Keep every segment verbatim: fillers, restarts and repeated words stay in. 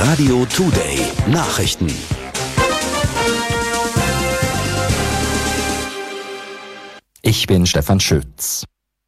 Radio Today Nachrichten. Ich bin Stefan Schütz.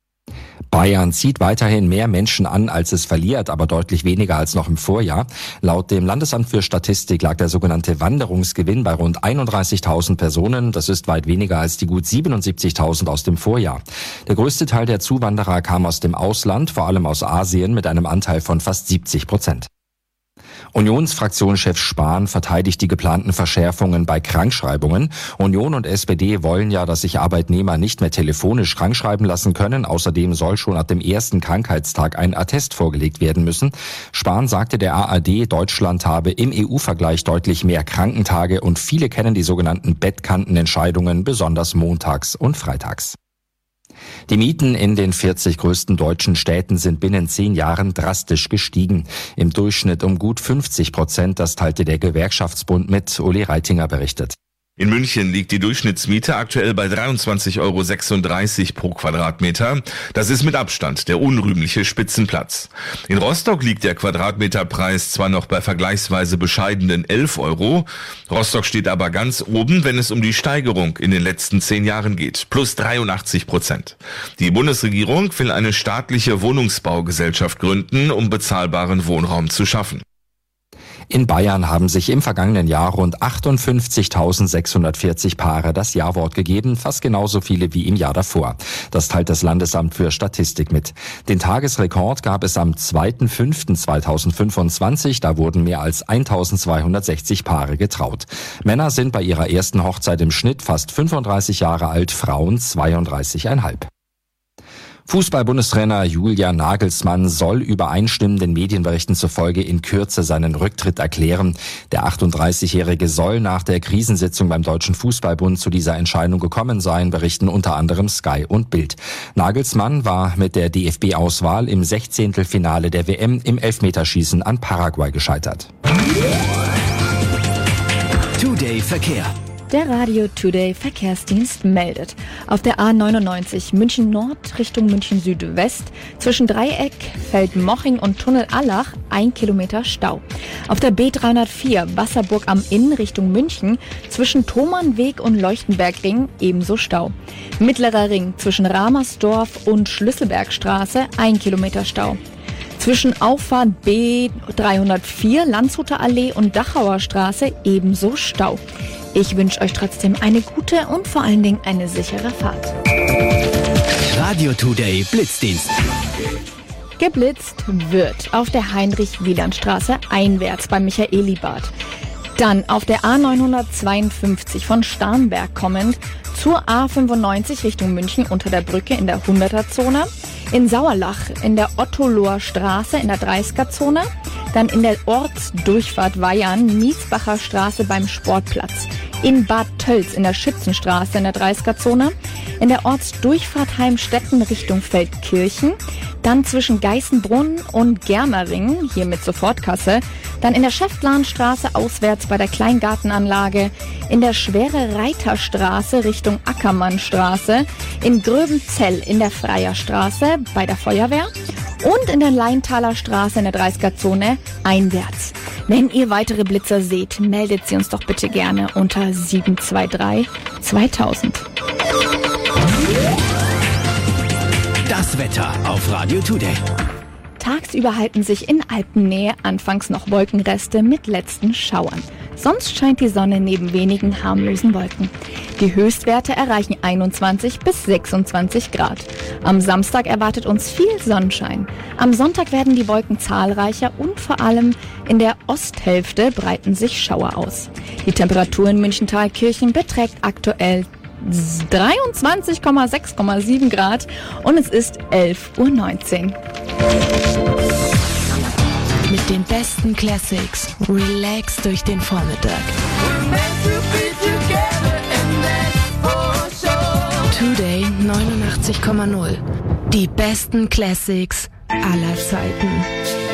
Bayern zieht weiterhin mehr Menschen an, als es verliert, aber deutlich weniger als noch im Vorjahr. Laut dem Landesamt für Statistik lag der sogenannte Wanderungsgewinn bei rund einunddreißigtausend Personen. Das ist weit weniger als die gut siebenundsiebzigtausend aus dem Vorjahr. Der größte Teil der Zuwanderer kam aus dem Ausland, vor allem aus Asien, mit einem Anteil von fast siebzig Prozent. Unionsfraktionschef Spahn verteidigt die geplanten Verschärfungen bei Krankschreibungen. Union und S P D wollen ja, dass sich Arbeitnehmer nicht mehr telefonisch krankschreiben lassen können. Außerdem soll schon ab dem ersten Krankheitstag ein Attest vorgelegt werden müssen. Spahn sagte der A R D, Deutschland habe im E U-Vergleich deutlich mehr Krankentage und viele kennen die sogenannten Bettkantenentscheidungen, besonders montags und freitags. Die Mieten in den vierzig größten deutschen Städten sind binnen zehn Jahren drastisch gestiegen. Im Durchschnitt um gut fünfzig Prozent, das teilte der Gewerkschaftsbund mit. Uli Reitinger berichtet. In München liegt die Durchschnittsmiete aktuell bei dreiundzwanzig Euro sechsunddreißig pro Quadratmeter. Das ist mit Abstand der unrühmliche Spitzenplatz. In Rostock liegt der Quadratmeterpreis zwar noch bei vergleichsweise bescheidenen elf Euro. Rostock steht aber ganz oben, wenn es um die Steigerung in den letzten zehn Jahren geht. Plus dreiundachtzig Prozent. Die Bundesregierung will eine staatliche Wohnungsbaugesellschaft gründen, um bezahlbaren Wohnraum zu schaffen. In Bayern haben sich im vergangenen Jahr rund achtundfünfzigtausendsechshundertvierzig Paare das Ja-Wort gegeben, fast genauso viele wie im Jahr davor. Das teilt das Landesamt für Statistik mit. Den Tagesrekord gab es am zweiter fünfter zweitausendfünfundzwanzig, da wurden mehr als eintausendzweihundertsechzig Paare getraut. Männer sind bei ihrer ersten Hochzeit im Schnitt fast fünfunddreißig Jahre alt, Frauen zweiunddreißig Komma fünf. Fußball-Bundestrainer Julian Nagelsmann soll übereinstimmenden Medienberichten zufolge in Kürze seinen Rücktritt erklären. Der achtunddreißigjährige soll nach der Krisensitzung beim Deutschen Fußballbund zu dieser Entscheidung gekommen sein, berichten unter anderem Sky und Bild. Nagelsmann war mit der D F B-Auswahl im Sechzehntelfinale der W M im Elfmeterschießen an Paraguay gescheitert. Today Verkehr. Der Radio Today Verkehrsdienst meldet. Auf der A neunundneunzig München Nord Richtung München Südwest zwischen Dreieck, Feldmoching und Tunnel Allach ein Kilometer Stau. Auf der B dreihundertvier Wasserburg am Inn Richtung München zwischen Thomannweg und Leuchtenbergring ebenso Stau. Mittlerer Ring zwischen Ramersdorf und Schlüsselbergstraße ein Kilometer Stau. Zwischen Auffahrt B dreihundertvier Landshuter Allee und Dachauer Straße ebenso Stau. Ich wünsche euch trotzdem eine gute und vor allen Dingen eine sichere Fahrt. Radio Today Blitzdienst. Geblitzt wird auf der Heinrich-Wieland-Straße einwärts beim Michaelibad. Dann auf der A neunhundertzweiundfünfzig von Starnberg kommend zur A fünfundneunzig Richtung München unter der Brücke in der hunderter-Zone. In Sauerlach in der Ottoloher Straße in der dreißiger-Zone. Dann in der Ortsdurchfahrt Weyern, Miesbacher Straße beim Sportplatz. In Bad Tölz in der Schützenstraße in der dreißiger-Zone. In der Ortsdurchfahrt Heimstetten Richtung Feldkirchen. Dann zwischen Geißenbrunn und Germering, hier mit Sofortkasse. Dann in der Schäftlarnstraße auswärts bei der Kleingartenanlage. In der Schwere Reiterstraße Richtung Ackermannstraße. In Gröbenzell in der Freierstraße bei der Feuerwehr. Und in der Leintaler Straße in der dreißiger-Zone einwärts. Wenn ihr weitere Blitzer seht, meldet sie uns doch bitte gerne unter sieben zwei drei zweitausend. Das Wetter auf Radio Today. Tagsüber halten sich in Alpennähe anfangs noch Wolkenreste mit letzten Schauern. Sonst scheint die Sonne neben wenigen harmlosen Wolken. Die Höchstwerte erreichen einundzwanzig bis sechsundzwanzig Grad. Am Samstag erwartet uns viel Sonnenschein. Am Sonntag werden die Wolken zahlreicher und vor allem in der Osthälfte breiten sich Schauer aus. Die Temperatur in München-Thalkirchen beträgt aktuell dreiundzwanzig Komma sechs Komma sieben Grad und es ist elf Uhr neunzehn. Mit den besten Classics relax durch den Vormittag. Today neunundachtzig Komma null. Die besten Classics aller Zeiten.